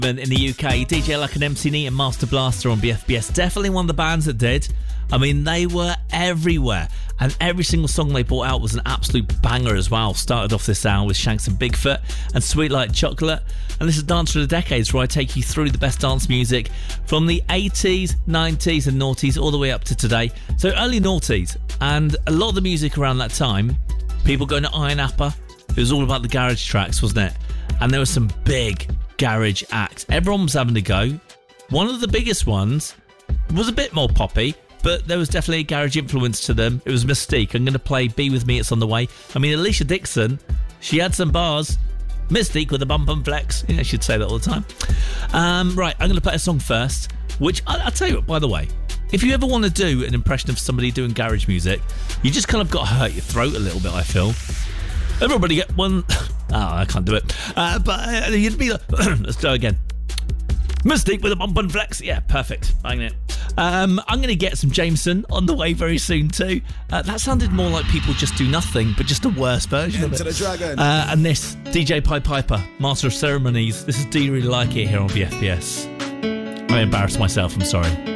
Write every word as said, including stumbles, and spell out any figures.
In the U K, D J Luck and M C Neat and Master Blaster on B F B S. Definitely one of the bands that did. I mean, they were everywhere. And every single song they brought out was an absolute banger as well. Started off this hour with Shanks and Bigfoot and Sweet Like Chocolate. And this is Dance for the Decades, where I take you through the best dance music from the eighties, nineties and noughties all the way up to today. So early noughties. And a lot of the music around that time, people going to Iron Appa, it was all about the garage tracks, wasn't it? And there were some big garage acts. Everyone was having a go. One of the biggest ones was a bit more poppy, but there was definitely a garage influence to them. It was Mystique. I'm going to play Be With Me, It's On The Way. I mean, Alicia Dixon, she had some bars. Mystique with a bump and flex. Yeah, I should say that all the time. Um, right, I'm going to play a song first, which I, I'll tell you what, by the way, if you ever want to do an impression of somebody doing garage music, you just kind of got to hurt your throat a little bit, I feel. Everybody get one... Oh, I can't do it. Uh, but uh, you'd be like... Let's go again. Mystique with a bump and flex. Yeah, perfect. Bang it. Um, I'm going to get some Jameson on the way very soon too. Uh, that sounded more like People Just Do Nothing, but just a worse version Enter of it. the Dragon. Uh, and this, D J Pied Piper, Master of Ceremonies. This is Do You Really Like It here on B F B S. I embarrassed myself, I'm sorry.